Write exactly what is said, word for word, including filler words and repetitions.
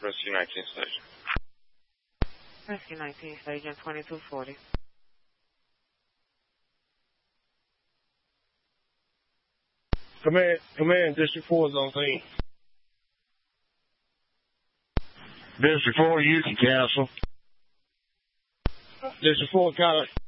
Rescue nineteen station. Rescue nineteen station, twenty-two forty. Command, command, District four is on scene. District four, you can cancel. District four, got it.